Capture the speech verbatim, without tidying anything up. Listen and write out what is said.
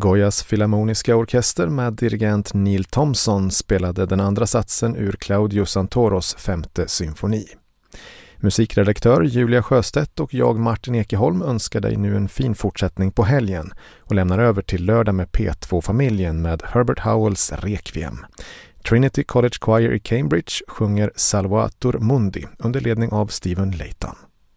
Goyas Filharmoniska orkester med dirigent Neil Thompson spelade den andra satsen ur Claudio Santoros femte symfoni. Musikredaktör Julia Sjöstedt och jag Martin Ekeholm önskar dig nu en fin fortsättning på helgen och lämnar över till lördag med P två-familjen med Herbert Howells Requiem. Trinity College Choir i Cambridge sjunger Salvator Mundi under ledning av Stephen Layton.